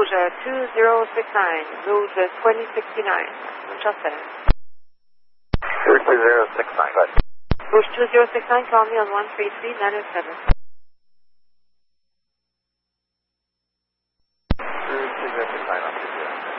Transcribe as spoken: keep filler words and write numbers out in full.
Rouge two zero six nine, Rouge twenty sixty-nine. Winchester. Rouge two zero six nine, go ahead. Rouge two zero six nine, call me on one three three nine oh seven.